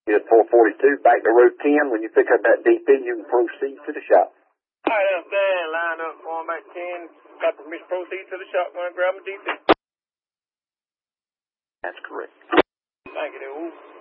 It's 442, back to Route 10. When you pick up that DP, you can proceed to the shop. All right, that's Dan. Line up, going back 10. Got permission to proceed to the shop. Going to grab my DP. That's correct. Thank you, dude.